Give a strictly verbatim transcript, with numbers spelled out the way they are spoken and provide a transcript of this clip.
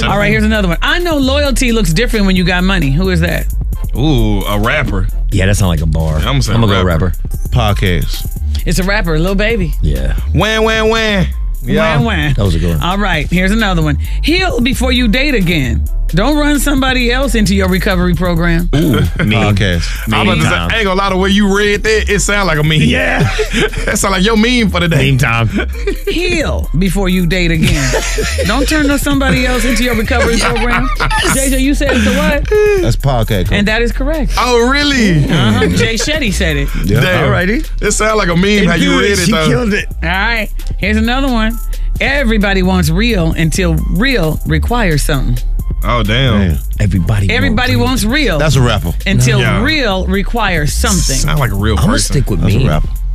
All right, here's another one. I know loyalty looks different when you got money. Who is that? Ooh, a rapper. Yeah, that sounds like a bar. I'm, I'm gonna go rapper. Podcast. It's a rapper, Lil Baby. Yeah. Wham, wham, wham. Yeah. Wham, wham. That was a good one. All right, here's another one. Heal before you date again. Don't run somebody else into your recovery program. Ooh, podcast. I'm about to say, I ain't gonna lie, the way you read that, it sound like a meme. Yeah. That sound like your meme for the day. Meme time. Heal before you date again. Don't turn somebody else into your recovery program. J J, you said it's a what? That's podcast. And that is correct. Oh, really? Uh-huh. Jay Shetty said it. Yeah. Damn. Alrighty. It sound like a meme how you read it, She though. killed it. All right, here's another one. Everybody wants real until real requires something. Oh, damn. Damn. Everybody. Everybody wants real That's a rapper. until Yeah. real requires something. Sound like a real I'm gonna person. stick with That's me. a rapper.